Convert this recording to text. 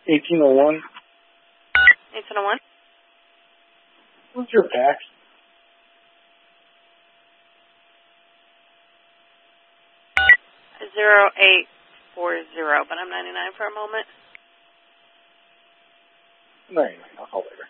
1801. 1801. What's your fax? 0840, but I'm 99 for a moment. 99. I'll call later.